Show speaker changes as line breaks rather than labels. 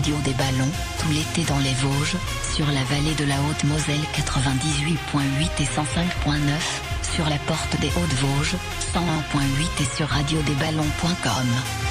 Radio des Ballons, tout l'été dans les Vosges, sur la vallée de la Haute-Moselle 98.8 et 105.9, sur la porte des Hautes-Vosges, 101.8 et sur radiodesballons.com.